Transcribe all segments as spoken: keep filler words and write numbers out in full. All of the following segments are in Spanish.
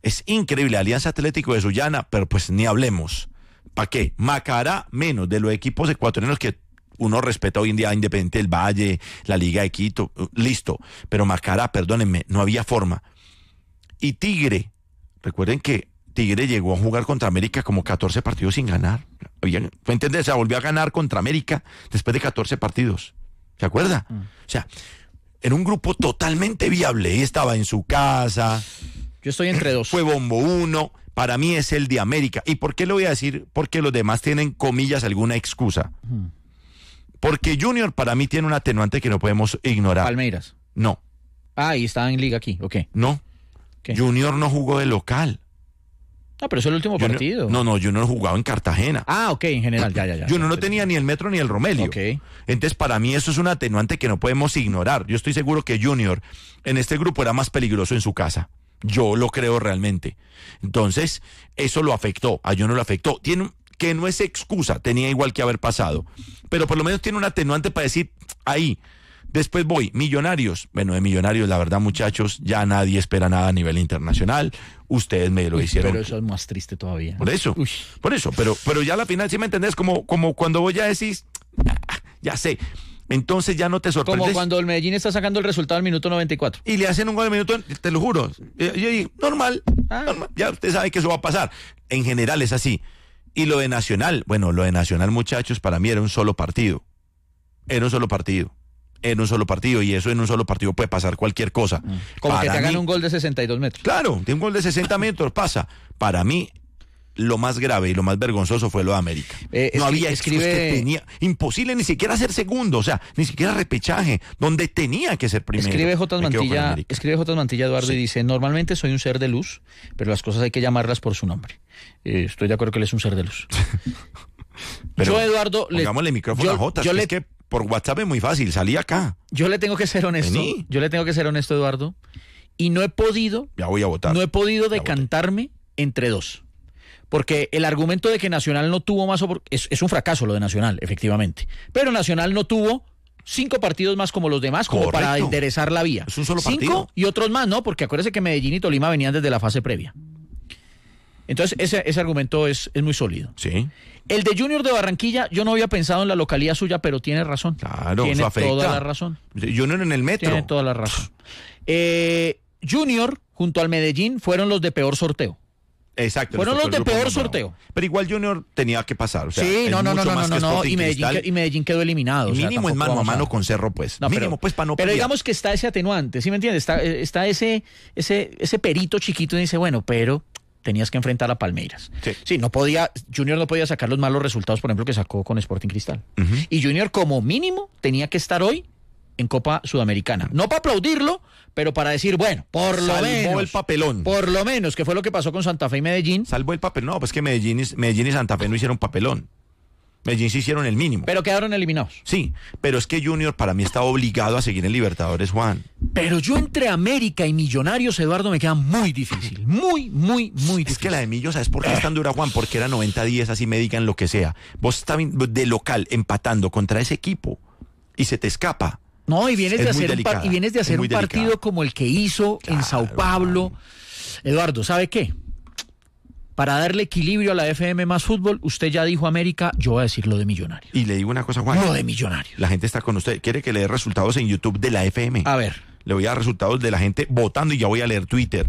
Es increíble, Alianza Atlético de Sullana, pero pues ni hablemos. ¿Para qué? Macará menos de los equipos ecuatorianos que uno respeta hoy en día, Independiente del Valle, la Liga de Quito, listo. Pero Macará, perdónenme, no había forma. Y Tigre, recuerden que Tigre llegó a jugar contra América como catorce partidos sin ganar. ¿Fue entender? O sea, volvió a ganar contra América después de catorce partidos. ¿Se acuerda? Mm. O sea, en un grupo totalmente viable. Y estaba en su casa. Yo estoy entre dos. Fue bombo uno. Para mí es el de América. ¿Y por qué lo voy a decir? Porque los demás tienen, comillas, alguna excusa. Mm. Porque Junior para mí tiene un atenuante que no podemos ignorar. Palmeiras. No. Ah, y está en liga aquí, ok. No. ¿Qué? Junior no jugó de local. Ah, pero eso es el último Junior, partido. No, no, Junior jugaba en Cartagena. Ah, ok, en general, ya, ya, ya. Junior no tenía ni el Metro ni el Romelio. Ok. Entonces, para mí eso es un atenuante que no podemos ignorar. Yo estoy seguro que Junior en este grupo era más peligroso en su casa. Yo lo creo realmente. Entonces, eso lo afectó. A Junior lo afectó. Tiene que no es excusa, tenía igual que haber pasado. Pero por lo menos tiene un atenuante para decir, ahí, después voy, Millonarios. Bueno, de Millonarios, la verdad, muchachos, ya nadie espera nada a nivel internacional. Ustedes me lo Uy, hicieron. Pero eso es más triste todavía. Por eso, Uy. por eso. Pero, pero ya a la final, ¿sí me entendés? Como, como cuando vos ya decís, ah, ya sé. Entonces ya no te sorprendes. Como cuando el Medellín está sacando el resultado al minuto noventa y cuatro. Y le hacen un gol al minuto, te lo juro. Yo digo, normal, ah. normal. Ya usted sabe que eso va a pasar. En general es así. Y lo de Nacional, bueno, lo de Nacional, muchachos, para mí era un solo partido. Era un solo partido. Era un solo partido. Y eso en un solo partido puede pasar cualquier cosa. Mm. Como para que te hagan mí, un gol de sesenta y dos metros. Claro, de un gol de sesenta metros pasa. Para mí, lo más grave y lo más vergonzoso fue lo de América. Eh, no había escribe... que tenía imposible ni siquiera ser segundo, o sea, ni siquiera repechaje, donde tenía que ser primero. Escribe J. Mantilla, escribe J. Mantilla Eduardo, sí. Y dice, normalmente soy un ser de luz, pero las cosas hay que llamarlas por su nombre. Eh, estoy de acuerdo que él es un ser de luz. Pero yo, Eduardo, pongámosle le, micrófono yo, a Jota, yo es le, que por WhatsApp es muy fácil, salí acá. Yo le tengo que ser honesto, Vení. yo le tengo que ser honesto, Eduardo, y no he podido, ya voy a votar. No he podido decantarme entre dos. Porque el argumento de que Nacional no tuvo más es, es un fracaso lo de Nacional, efectivamente. Pero Nacional no tuvo cinco partidos más como los demás, como Correcto. Para enderezar la vía. Es un solo cinco partido. Y otros más, ¿no? Porque acuérdese que Medellín y Tolima venían desde la fase previa. Entonces, ese, ese argumento es, es muy sólido. Sí. El de Junior de Barranquilla, yo no había pensado en la localidad suya, pero tiene razón. Claro, tiene eso afecta. toda la razón. Junior en el metro. Tiene toda la razón. Eh, Junior, junto al Medellín, fueron los de peor sorteo. Exacto. Fueron los de peor sorteo. Pero igual Junior tenía que pasar. O sea, sí, no, no, no, no, no, no. Y Medellín, y Medellín quedó eliminado. Y mínimo o sea, en mano a mano con Cerro, pues. No, mínimo, pero, pues, para no Pero pelear. digamos que está ese atenuante, ¿sí me entiendes? Está, está ese, ese, ese perito chiquito y dice, bueno, pero tenías que enfrentar a Palmeiras. Sí. sí, no podía, Junior no podía sacar los malos resultados, por ejemplo, que sacó con Sporting Cristal. Uh-huh. Y Junior, como mínimo, tenía que estar hoy en Copa Sudamericana. No para aplaudirlo, pero para decir, bueno, por lo Salvó menos. el papelón. Por lo menos, que fue lo que pasó con Santa Fe y Medellín. Salvó el papelón. No, pues que Medellín, Medellín y Santa Fe no hicieron papelón. Medellín sí hicieron el mínimo. Pero quedaron eliminados. Sí, pero es que Junior para mí está obligado a seguir en Libertadores, Juan. Pero yo entre América y Millonarios, Eduardo, me queda muy difícil. Muy, muy, muy difícil. Es que la de Millo, ¿sabes por qué es tan dura, Juan? Porque era noventa diez, así me digan lo que sea. Vos estás de local empatando contra ese equipo y se te escapa. No, y vienes es de hacer delicada, un, par- y vienes de hacer un partido delicada. Como el que hizo claro, en Sao Paulo. Man. Eduardo, ¿sabe qué? Para darle equilibrio a la F M más fútbol, usted ya dijo América, yo voy a decir lo de Millonarios. Y le digo una cosa, Juan. Lo de Millonarios. La gente está con usted. ¿Quiere que le dé resultados en YouTube de la F M? A ver. Le voy a dar resultados de la gente votando y ya voy a leer Twitter.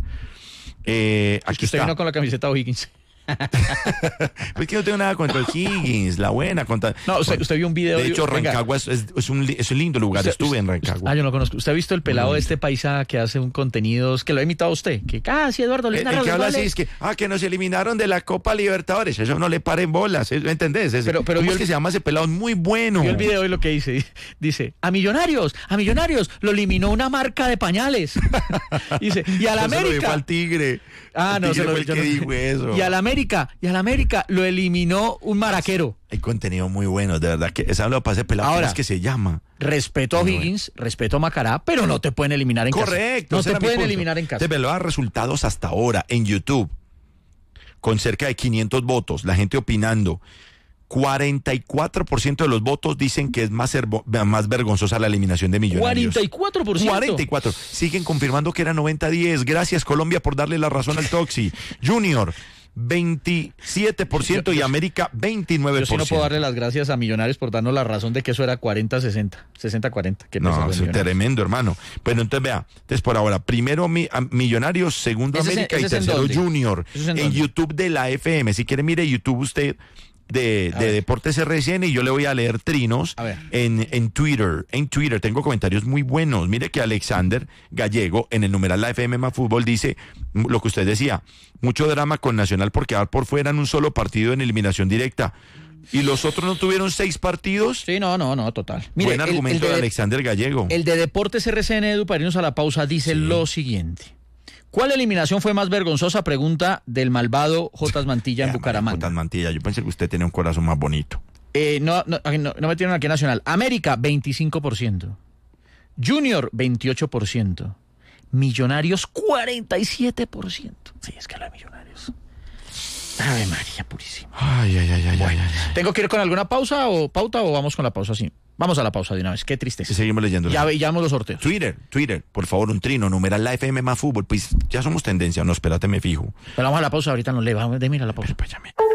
Eh, aquí es que usted está. vino con la camiseta O'Higgins. Pues que no tengo nada contra Higgins, la buena. Contra, no, usted, usted vio un video. De hecho, venga. Rancagua es, es, un, es un lindo lugar. Usted, Estuve en Rancagua. Ah, yo no lo conozco. ¿Usted ha visto el pelado de este paisa que hace un contenido que lo ha imitado a usted? Que casi, ah, Eduardo, le El, el que habla así es que, ah, que nos eliminaron de la Copa Libertadores. Eso no le paren bolas, ¿me entendés? Ese, pero, pero ¿Cómo es el, que se llama ese pelado? Muy bueno. Vio el video y lo que dice. Dice, a Millonarios, a Millonarios, lo eliminó una marca de pañales. Dice, y a la América. Se lo dijo al Tigre. Ah, no, se lo fue el que dijo eso. Y a la América, y a la América lo eliminó un maraquero. Hay contenido muy bueno, de verdad, que esa lo pasé pelado. Ahora, es que se llama. Respeto a Higgins, bueno. respeto a Macará, pero no te pueden eliminar en Correcto, casa. Correcto. No te pueden eliminar en casa. Te me lo da resultados hasta ahora en YouTube, con cerca de quinientos votos, la gente opinando. cuarenta y cuatro por ciento de los votos dicen que es más, herbo- más vergonzosa la eliminación de Millonarios. cuarenta y cuatro por ciento. cuarenta y cuatro. Siguen confirmando que era noventa a diez. Gracias, Colombia, por darle la razón al Toxi. Junior, veintisiete por ciento y América, veintinueve por ciento. Yo sí no puedo darle las gracias a Millonarios por darnos la razón de que eso era cuarenta sesenta. sesenta cuarenta. No, es tremendo, hermano. Bueno, entonces vea, entonces por ahora, primero mi, a, Millonarios, segundo ¿Ese es en- América y ese es en tercero dónde? Junior. ¿Eso es en En dónde? YouTube de la F M. Si quiere, mire YouTube usted de, A de ver. Deportes R C N y yo le voy a leer trinos A ver. en, en Twitter. En Twitter tengo comentarios muy buenos. Mire que Alexander Gallego en el numeral La F M más Fútbol dice mm, lo que usted decía, mucho drama con Nacional por quedar por fuera en un solo partido en eliminación directa. ¿Y los otros no tuvieron seis partidos? Sí, no, no, no, total. Buen el- argumento el de, Alexander Gallego. El de Deportes R C N, Edu, para irnos a la pausa, dice Sí. lo siguiente. ¿Cuál eliminación fue más vergonzosa? Pregunta del malvado Jotas Mantilla en Ya, Bucaramanga. Jotas Mantilla, yo pensé que usted tenía un corazón más bonito. Eh, no, no, no, no metieron aquí Nacional. América, veinticinco por ciento. Junior, veintiocho por ciento. Millonarios, cuarenta y siete por ciento. Sí, es que lo de Millonarios. Ave María Purísima. Ay, ay, ay, ay, ay, ay. ¿Tengo que ir con alguna pausa o pauta o vamos con la pausa? Sí. Vamos a la pausa de una vez. Qué tristeza. Y seguimos leyendo. Ya, ve- ya vamos los sorteos. Twitter, Twitter, por favor, un trino, numeral La F M más Fútbol. Pues ya somos tendencia, no, espérate, me fijo. Pero vamos a la pausa, ahorita nos le vamos. De mira la pausa. Pero, pues, ya me-